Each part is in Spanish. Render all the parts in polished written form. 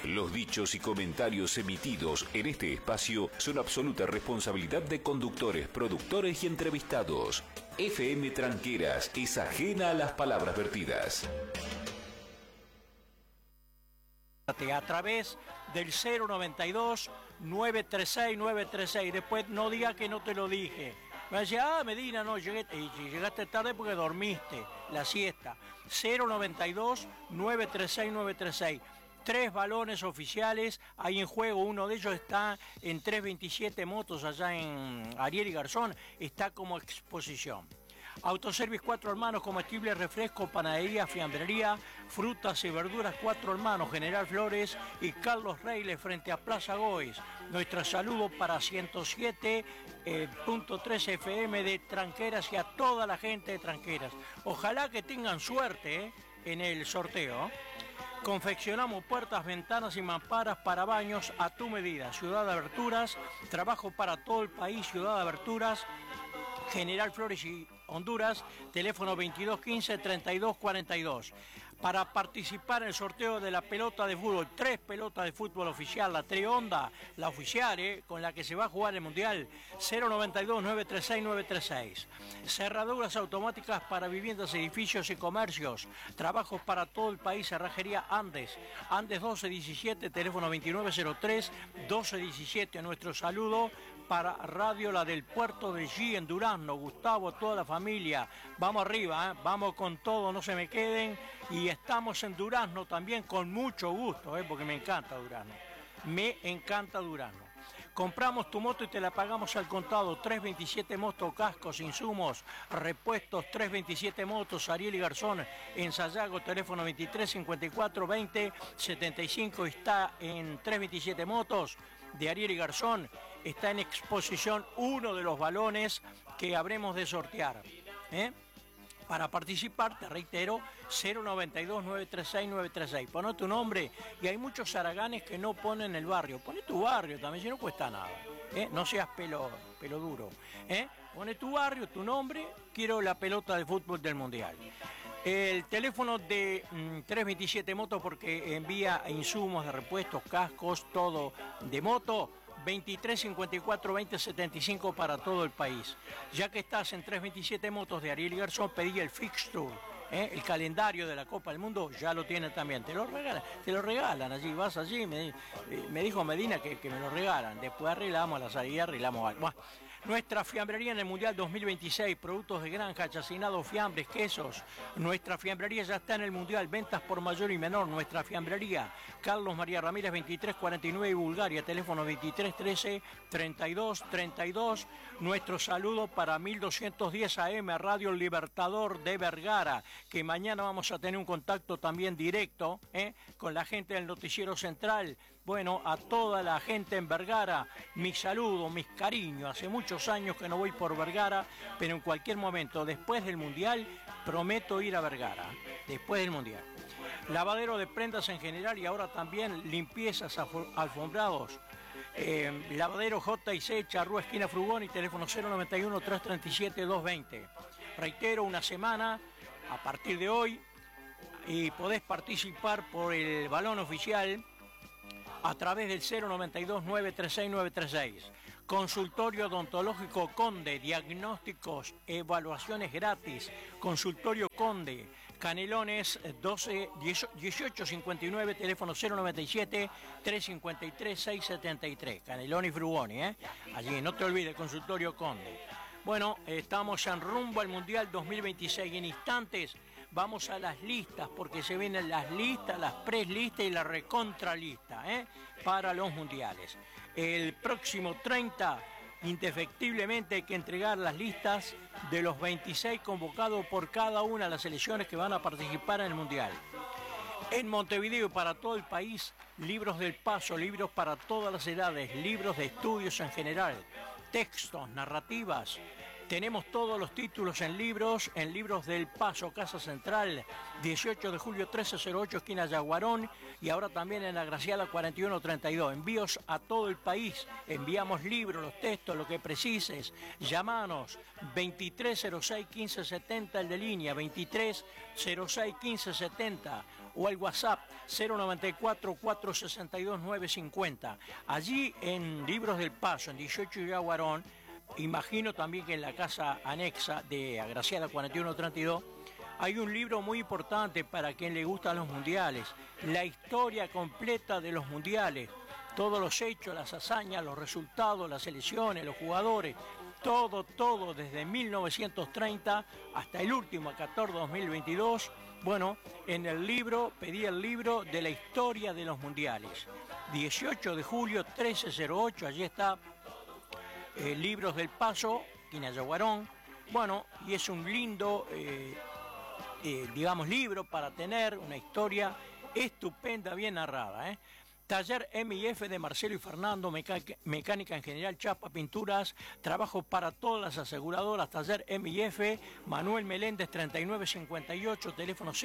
Los dichos y comentarios emitidos en este espacio son absoluta responsabilidad de conductores, productores y entrevistados. FM Tranqueras es ajena a las palabras vertidas. A través del 092-936-936. Después no diga que no te lo dije. Me decía, Medina, no, llegaste tarde porque dormiste la siesta. 092-936-936. 3 balones oficiales, hay en juego, uno de ellos está en 327 motos allá en Ariel y Garzón, está como exposición. Autoservice 4 Hermanos, comestibles, refresco, panadería, fiambrería, frutas y verduras 4 Hermanos, General Flores y Carlos Reyles frente a Plaza Gois. Nuestro saludo para 107.3 FM de Tranqueras y a toda la gente de Tranqueras. Ojalá que tengan suerte en el sorteo. Confeccionamos puertas, ventanas y mamparas para baños a tu medida. Ciudad de Aberturas, trabajo para todo el país, Ciudad de Aberturas, General Flores y Honduras, teléfono 2215-3242. Para participar en el sorteo de la pelota de fútbol, 3 pelotas de fútbol oficial, la Trionda, la oficial, con la que se va a jugar el Mundial, 092-936-936. Cerraduras automáticas para viviendas, edificios y comercios, trabajos para todo el país, Cerrajería Andes, Andes 1217, teléfono 2903-1217. Nuestro saludo para Radio La del Puerto de G en Durazno, Gustavo, toda la familia, vamos arriba, vamos con todo, no se me queden, y estamos en Durazno también con mucho gusto, porque me encanta Durazno, Compramos tu moto y te la pagamos al contado. 327 motos, cascos, insumos, repuestos, 327 motos, Ariel y Garzón, en Sayago, teléfono 2354-2075, está en 327 motos de Ariel y Garzón, está en exposición uno de los balones que habremos de sortear. Para participar, te reitero, 092-936-936. Poné tu nombre, y hay muchos haraganes que no ponen el barrio. Poné tu barrio también, si no cuesta nada. No seas pelo duro. Poné tu barrio, tu nombre, quiero la pelota de fútbol del Mundial. El teléfono de 327 Motos, porque envía insumos de repuestos, cascos, todo de moto, 2354-2075 para todo el país. Ya que estás en 327 Motos de Ariel y Garzón, pedí el fixture, el calendario de la Copa del Mundo, ya lo tienen también. Te lo regalan allí, vas allí, me dijo Medina que me lo regalan. Después arreglamos la salida, arreglamos algo. Bueno, nuestra fiambrería en el Mundial 2026, productos de granja, chacinados, fiambres, quesos. Nuestra fiambrería ya está en el Mundial, ventas por mayor y menor. Nuestra fiambrería, Carlos María Ramírez 2349 y Bulgaria, teléfono 2313-3232. Nuestro saludo para 1210 AM, Radio Libertador de Vergara, que mañana vamos a tener un contacto también directo con la gente del Noticiero Central. Bueno, a toda la gente en Vergara, mis saludos, mis cariños. Hace muchos años que no voy por Vergara, pero en cualquier momento, después del Mundial, prometo ir a Vergara, después del Mundial. Lavadero de prendas en general y ahora también limpiezas, alfombrados. Lavadero J&C, Charrúa, esquina Frugón, y teléfono 091-337-220. Reitero, una semana a partir de hoy, y podés participar por el balón oficial a través del 092-936-936. Consultorio odontológico Conde, diagnósticos, evaluaciones gratis. Consultorio Conde, Canelones 1859, teléfono 097-353-673. Canelón y Frugoni, allí, no te olvides, Consultorio Conde. Bueno, estamos en rumbo al Mundial 2026. En instantes vamos a las listas, porque se vienen las listas, las prelistas y la recontralista para los mundiales. El próximo 30, indefectiblemente, hay que entregar las listas de los 26 convocados por cada una de las selecciones que van a participar en el Mundial. En Montevideo y para todo el país, libros del paso, libros para todas las edades, libros de estudios en general, textos, narrativas. Tenemos todos los títulos en libros del Paso, Casa Central, 18 de julio 1308, esquina Yaguarón, y ahora también en la Graciela 4132. Envíos a todo el país, enviamos libros, los textos, lo que precises. Llámanos 2306-1570, el de línea, 2306-1570, o al WhatsApp 094-462-950. Allí en Libros del Paso, en 18 y Yaguarón, imagino también que en la casa anexa de Agraciada 4132, hay un libro muy importante para quien le gustan los mundiales, la historia completa de los mundiales, todos los hechos, las hazañas, los resultados, las selecciones, los jugadores, todo desde 1930 hasta el último Qatar 2022. Bueno, en el libro, pedí el libro de la historia de los mundiales. 18 de julio, 1308, allí está Libros del Paso, Quinayaguarón. Bueno, y es un lindo, digamos, libro para tener una historia estupenda, bien narrada, Taller MIF de Marcelo y Fernando, mecánica en general, chapa, pinturas, trabajo para todas las aseguradoras. Taller MIF, Manuel Meléndez 3958, teléfono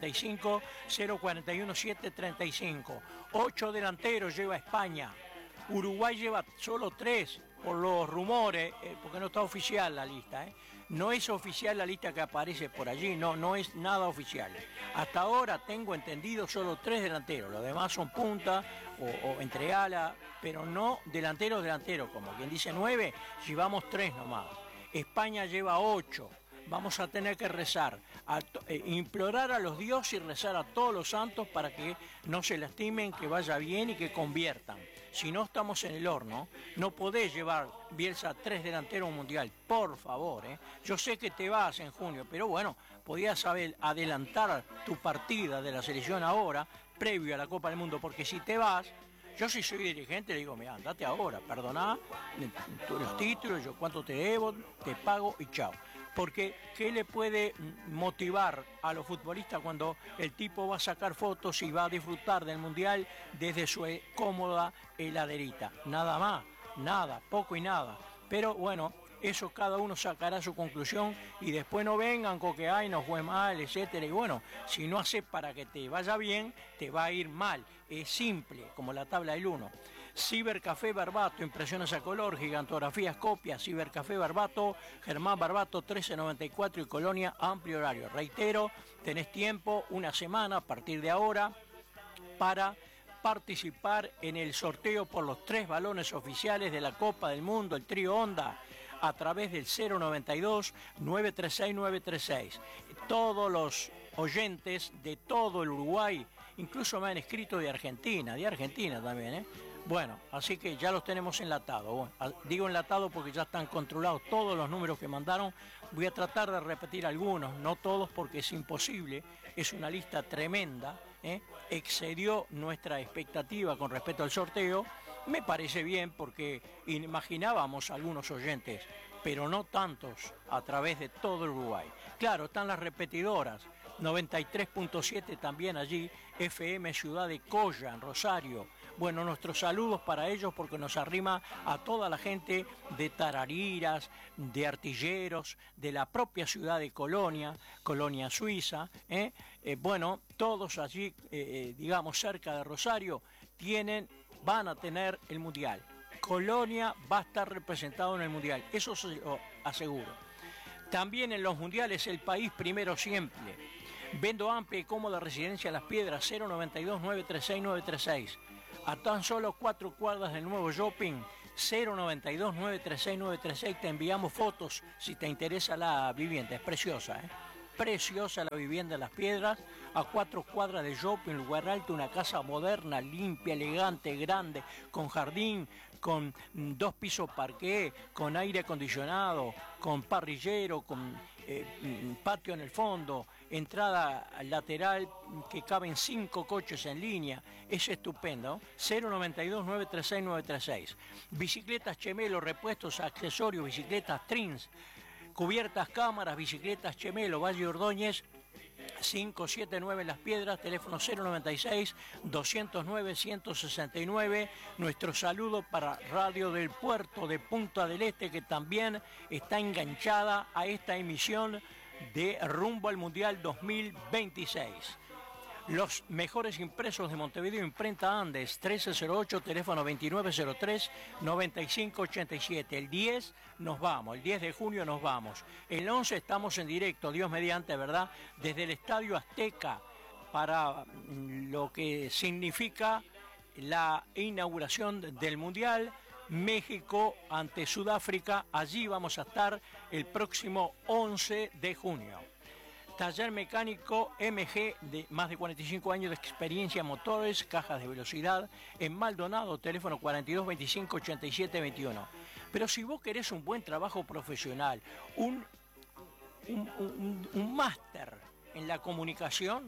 095-041-735. 8 delanteros lleva España. Uruguay lleva solo 3 por los rumores, porque no está oficial la lista, No es oficial la lista que aparece por allí, no es nada oficial. Hasta ahora tengo entendido solo 3 delanteros, los demás son punta o entre ala, pero no delanteros, como quien dice 9, llevamos 3 nomás. España lleva 8. Vamos a tener que rezar, implorar a los dioses y rezar a todos los santos para que no se lastimen, que vaya bien y que conviertan. Si no, estamos en el horno. No podés llevar, Bielsa, 3 delanteros mundial, por favor. Yo sé que te vas en junio, pero bueno, podías adelantar tu partida de la selección ahora, previo a la Copa del Mundo, porque si te vas, yo si soy dirigente le digo, mira, andate ahora, perdoná los títulos, yo cuánto te debo, te pago y chao. Porque ¿qué le puede motivar a los futbolistas cuando el tipo va a sacar fotos y va a disfrutar del Mundial desde su cómoda heladerita? Nada más, nada, poco y nada. Pero bueno, eso cada uno sacará su conclusión y después no vengan con que ay, nos fue mal, etcétera. Y bueno, si no haces para que te vaya bien, te va a ir mal. Es simple, como la tabla del 1. Cibercafé Barbato, impresiones a color, gigantografías, copias, Cibercafé Barbato, Germán Barbato 1394 y Colonia, amplio horario. Reitero, tenés tiempo, una semana a partir de ahora, para participar en el sorteo por los 3 balones oficiales de la Copa del Mundo, el trío Honda, a través del 092-936-936. Todos los oyentes de todo el Uruguay, incluso me han escrito de Argentina también, Bueno, así que ya los tenemos enlatados. Bueno, digo enlatado porque ya están controlados todos los números que mandaron. Voy a tratar de repetir algunos, no todos porque es imposible. Es una lista tremenda, excedió nuestra expectativa con respecto al sorteo. Me parece bien porque imaginábamos algunos oyentes, pero no tantos a través de todo el Uruguay. Claro, están las repetidoras. 93.7 también allí, FM Ciudad de Coya, en Rosario. Bueno, nuestros saludos para ellos porque nos arrima a toda la gente de Tarariras, de Artilleros, de la propia ciudad de Colonia Suiza. Bueno, todos allí, digamos, cerca de Rosario, van a tener el Mundial. Colonia va a estar representado en el Mundial, eso se lo aseguro. También en los Mundiales, el país primero siempre. Vendo amplia y cómoda residencia en Las Piedras, 092-936-936. A tan solo 4 cuadras del nuevo shopping, 092-936-936. Te enviamos fotos si te interesa la vivienda. Es preciosa, Preciosa la vivienda en Las Piedras, a 4 cuadras del shopping, lugar alto, una casa moderna, limpia, elegante, grande, con jardín, con 2 pisos parqué, con aire acondicionado, con parrillero, con patio en el fondo, entrada lateral que caben 5 coches en línea. Es estupendo. 092-936-936. Bicicletas Chemelo, repuestos, accesorios, bicicletas Trins, cubiertas, cámaras, bicicletas Chemelo, Valle Ordóñez 579 Las Piedras, teléfono 096-209-169. Nuestro saludo para Radio del Puerto de Punta del Este, que también está enganchada a esta emisión de Rumbo al Mundial 2026. Los mejores impresos de Montevideo, Imprenta Andes, 1308, teléfono 2903-9587. El 10 nos vamos, el 10 de junio nos vamos. El 11 estamos en directo, Dios mediante, ¿verdad? Desde el Estadio Azteca, para lo que significa la inauguración del Mundial. México ante Sudáfrica, allí vamos a estar el próximo 11 de junio. Taller mecánico MG, de más de 45 años de experiencia, motores, cajas de velocidad, en Maldonado, teléfono 42 25 87 21. Pero si vos querés un buen trabajo profesional, un máster en la comunicación,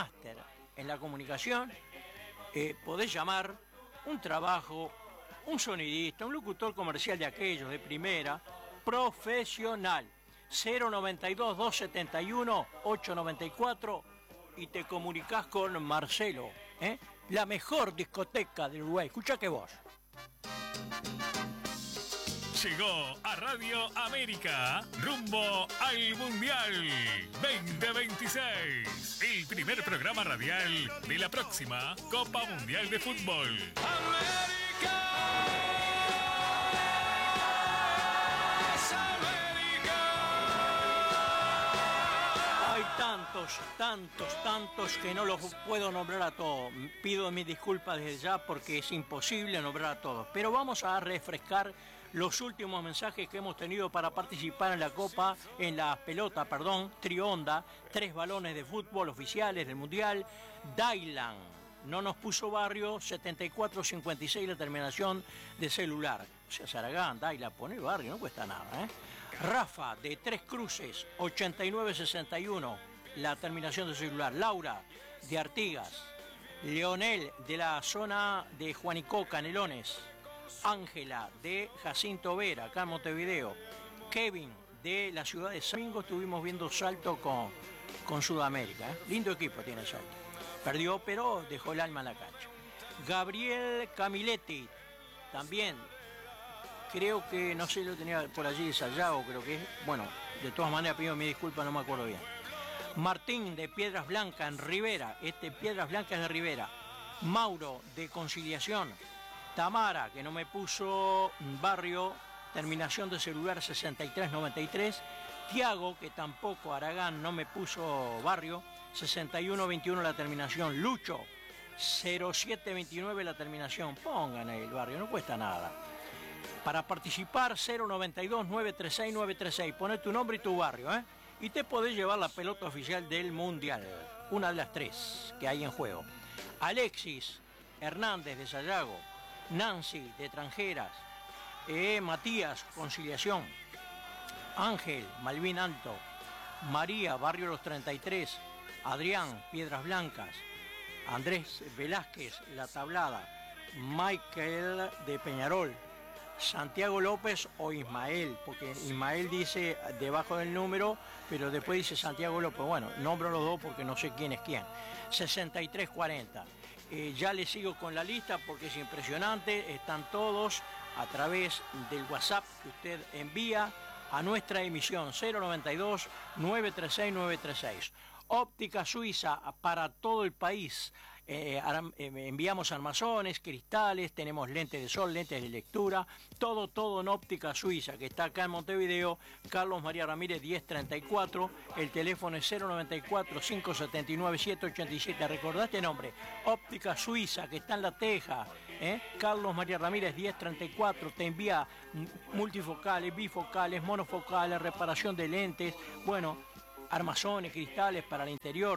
podés llamar un trabajo, un sonidista, un locutor comercial de aquellos de primera, profesional. 092 271 894 y te comunicás con Marcelo, la mejor discoteca del Uruguay. Escucha que vos. Llegó a Radio América, rumbo al Mundial 2026. El primer programa radial de la próxima Copa Mundial de Fútbol. ¡América! Hay tantos que no los puedo nombrar a todos. Pido mis disculpas desde ya porque es imposible nombrar a todos. Pero vamos a refrescar los últimos mensajes que hemos tenido para participar en la Copa, en la pelota, Trionda, 3 balones de fútbol oficiales del Mundial. Dailan no nos puso barrio, 7456 la terminación de celular. O sea, Saragán, Dailan, pone barrio, no cuesta nada, Rafa, de Tres Cruces, 8961, la terminación de celular. Laura, de Artigas. Leonel, de la zona de Juanicó, Canelones. Ángela, de Jacinto Vera, acá en Montevideo. Kevin, de la ciudad de San Domingo, estuvimos viendo Salto con Sudamérica. Lindo equipo tiene Salto. Perdió, pero dejó el alma en la cancha. Gabriel Camiletti, también. Creo que, no sé, lo tenía por allí de Sayago, creo que es. Bueno, de todas maneras pido mi disculpa, no me acuerdo bien. Martín, de Piedras Blancas, en Rivera. Piedras Blancas de Rivera. Mauro, de Conciliación. Tamara, que no me puso barrio, terminación de celular 6393. Tiago, que tampoco, Aragán, no me puso barrio, 6121 la terminación. Lucho, 0729 la terminación. Pongan ahí el barrio, no cuesta nada. Para participar, 092-936-936. Poné tu nombre y tu barrio, y te podés llevar la pelota oficial del Mundial. Una de las 3 que hay en juego. Alexis Hernández, de Sayago. Nancy, de Tranjeras. Matías, Conciliación. Ángel, Malvin Alto. María, Barrio Los 33. Adrián, Piedras Blancas. Andrés Velázquez, La Tablada. Michael, de Peñarol. Santiago López o Ismael, porque Ismael dice debajo del número, pero después dice Santiago López. Bueno, nombro los dos porque no sé quién es quién. 6340. Ya le sigo con la lista porque es impresionante. Están todos a través del WhatsApp que usted envía a nuestra emisión 092-936-936. Óptica Suiza para todo el país. Enviamos armazones, cristales, tenemos lentes de sol, lentes de lectura, todo en Óptica Suiza, que está acá en Montevideo. Carlos María Ramírez 1034, el teléfono es 094-579-787. ¿Recordaste el nombre? Óptica Suiza, que está en La Teja. Carlos María Ramírez 1034, te envía multifocales, bifocales, monofocales, reparación de lentes, armazones, cristales para el interior,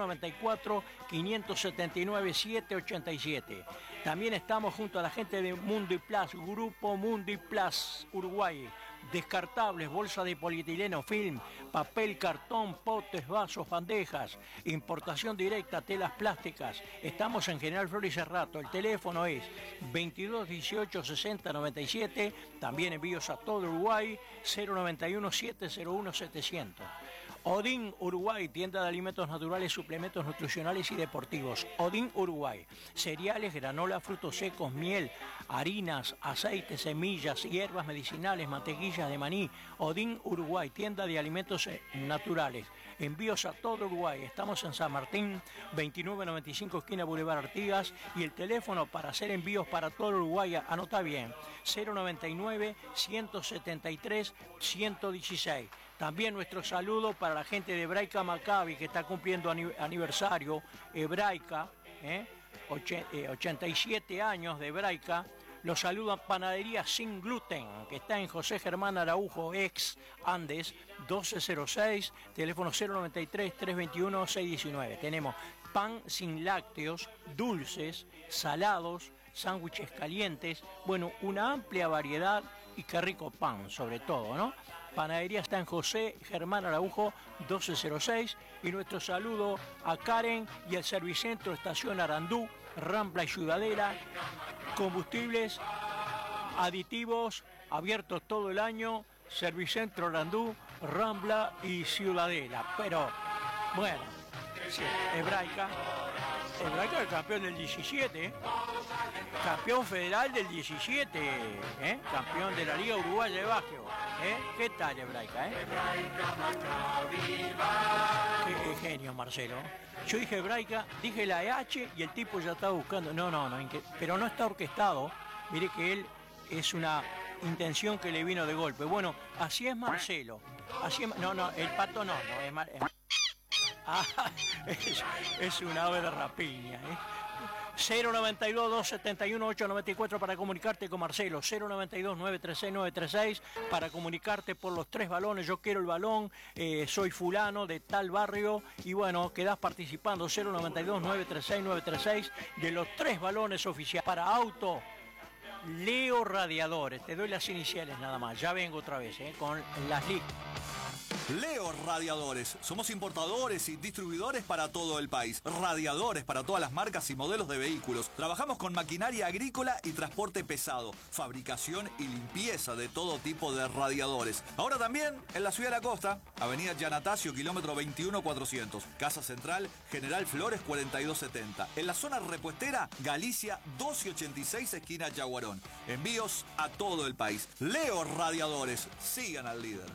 094-579-787. También estamos junto a la gente de Mundiplus, Grupo Mundiplus Uruguay. Descartables, bolsa de polietileno, film, papel, cartón, potes, vasos, bandejas, importación directa, telas plásticas. Estamos en General Flores y Cerrato. El teléfono es 22 18 60 97. También envíos a todo Uruguay, 091 701 700. Odín Uruguay, tienda de alimentos naturales, suplementos nutricionales y deportivos. Odín Uruguay, cereales, granola, frutos secos, miel, harinas, aceites, semillas, hierbas medicinales, mantequillas de maní. Odín Uruguay, tienda de alimentos naturales. envíos a todo Uruguay. Estamos en San Martín, 2995 esquina Boulevard Artigas, y el teléfono para hacer envíos para todo Uruguay, anota bien, 099-173-116. También nuestro saludo para la gente de Hebraica Maccabi, que está cumpliendo aniversario. Hebraica, 87 años de Hebraica. Los saludan Panadería Sin Gluten, que está en José Germán Araujo, ex Andes, 1206, teléfono 093-321-619. Tenemos pan sin lácteos, dulces, salados, sándwiches calientes, bueno, una amplia variedad y qué rico pan, sobre todo, ¿no? Panadería está en José Germán Araujo, 1206, y nuestro saludo a Karen y al Servicentro Estación Arandú, Rampla y Ciudadela, combustibles, aditivos, abiertos todo el año, Servicentro Arandú, Rampla y Ciudadela. Pero, bueno, sí, Hebraica es el campeón del 17, campeón federal del 17, campeón de la Liga Uruguaya de Básquetbol. ¿Qué tal Hebraica? Qué genio, Marcelo. Yo dije Hebraica, dije la EH y el tipo ya estaba buscando. No, pero no está orquestado. Mire que él es una intención que le vino de golpe. Bueno, así es Marcelo. Así es, no, el pato no es un ave de rapiña. 092-271-894 para comunicarte con Marcelo, 092-936-936 para comunicarte por los 3 balones. Yo quiero el balón, soy fulano de tal barrio, y bueno, quedás participando. 092-936-936 de los 3 balones oficiales para auto. Leo Radiadores, te doy las iniciales nada más, ya vengo otra vez con las listas. Leo Radiadores. Somos importadores y distribuidores para todo el país. Radiadores para todas las marcas y modelos de vehículos. Trabajamos con maquinaria agrícola y transporte pesado. Fabricación y limpieza de todo tipo de radiadores. Ahora también en la ciudad de la costa. Avenida Yanatacio, kilómetro 21400. Casa Central, General Flores 4270. En la zona repuestera, Galicia 1286, esquina Yaguarón. Envíos a todo el país. Leo Radiadores. Sigan al líder.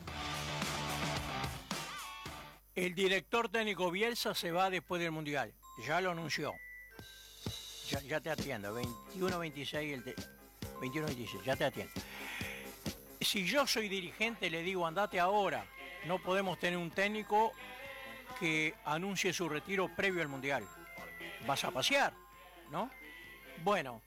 El director técnico Bielsa se va después del Mundial. Ya lo anunció. Ya te atiendo. 21-26, 21-26, ya te atiendo. Si yo soy dirigente, le digo, andate ahora. No podemos tener un técnico que anuncie su retiro previo al Mundial. Vas a pasear, ¿no? Bueno,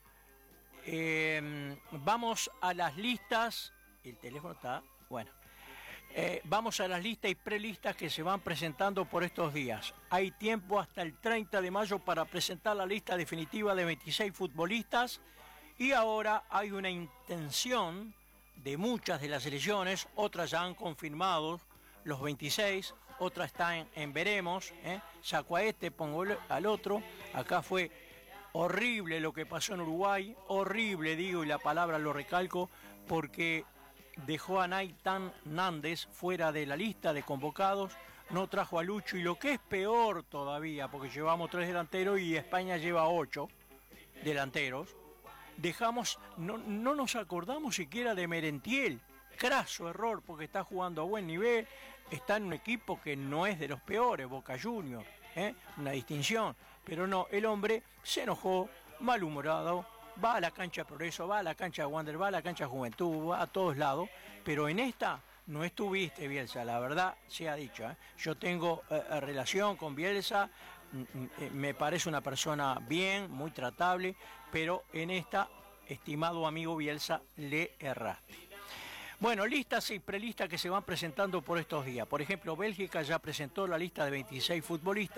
vamos a las listas. El teléfono está... Bueno. Vamos a las listas y prelistas que se van presentando por estos días. Hay tiempo hasta el 30 de mayo para presentar la lista definitiva de 26 futbolistas, y ahora hay una intención de muchas de las selecciones, otras ya han confirmado los 26, otras están en veremos, saco a este, pongo al otro. Acá fue horrible lo que pasó en Uruguay, horrible digo, y la palabra lo recalco, porque dejó a Naitan Nández fuera de la lista de convocados, no trajo a Lucho, y lo que es peor todavía, porque llevamos 3 delanteros y España lleva 8 delanteros, no nos acordamos siquiera de Merentiel. Craso error, porque está jugando a buen nivel, está en un equipo que no es de los peores, Boca Juniors, una distinción, pero no, el hombre se enojó, malhumorado. Va a la cancha Progreso, va a la cancha Wander, va a la cancha Juventud, va a todos lados, pero en esta no estuviste, Bielsa, la verdad se ha dicho. Yo tengo relación con Bielsa, me parece una persona bien, muy tratable, pero en esta, estimado amigo Bielsa, le erraste. Bueno, listas y prelistas que se van presentando por estos días. Por ejemplo, Bélgica ya presentó la lista de 26 futbolistas.